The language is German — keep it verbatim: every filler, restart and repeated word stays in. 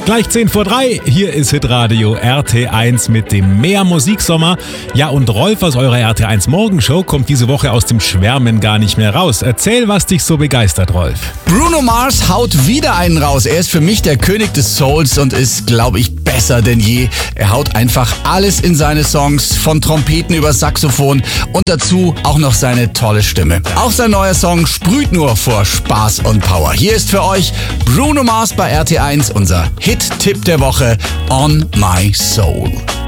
Gleich zehn vor drei, hier ist Hitradio R T eins mit dem Mehr Musiksommer. Ja, und Rolf aus eurer R T eins Morgenshow kommt diese Woche aus dem Schwärmen gar nicht mehr raus. Erzähl, was dich so begeistert, Rolf. Bruno Mars haut wieder einen raus. Er ist für mich der König des Souls und ist, glaube ich, besser denn je. Er haut einfach alles in seine Songs, von Trompeten über Saxophon und dazu auch noch seine tolle Stimme. Auch sein neuer Song sprüht nur vor Spaß und Power. Hier ist für euch Bruno Mars bei R T eins, unser Hit-Tipp der Woche, On My Soul.